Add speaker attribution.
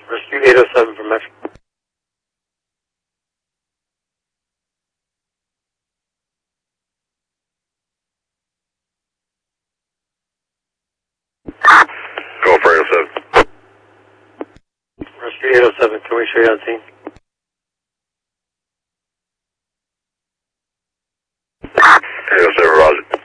Speaker 1: Rescue 807 from Metro.
Speaker 2: Go for 807.
Speaker 1: Rescue 807, can we show you on scene?
Speaker 2: 807, roger.